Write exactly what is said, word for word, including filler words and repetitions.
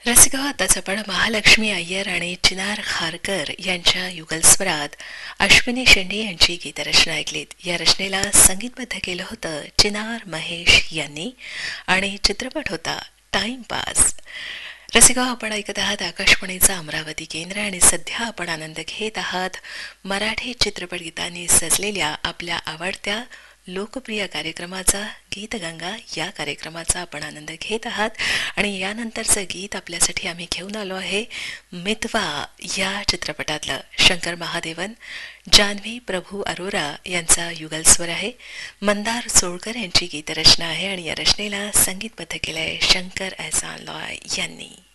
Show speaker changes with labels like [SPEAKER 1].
[SPEAKER 1] रसिका, आताच आपण महालक्ष्मी अय्यर आणि चिनार खारकर यांच्या युगलस्वरात अश्विनी शेंडे यांची गीतरचना ऐकलीत. या रचनेला संगीतबद्ध केलं होतं चिनार महेश यांनी आणि चित्रपट होता टाइमपास. रसिका, आपण ऐकत आहात आकाशवाणीचा अमरावती केंद्र आणि सध्या आपण आनंद घेत आहात मराठी चित्रपट गीतांनी सजलेल्या आपल्या आवडत्या लोकप्रिय कार्यक्रमाचा गीतगंगा. या कार्यक्रमाचा आपण आनंद घेत आहात आणि यानंतरचं गीत आपल्यासाठी आम्ही घेऊन आलो आहे मितवा या चित्रपटातलं. शंकर महादेवन, जान्हवी प्रभू अरोरा यांचा युगलस्वर आहे. मंदार सोळकर यांची गीतरचना आहे आणि या रचनेला संगीतबद्ध केलंय शंकर एहसान लॉय यांनी.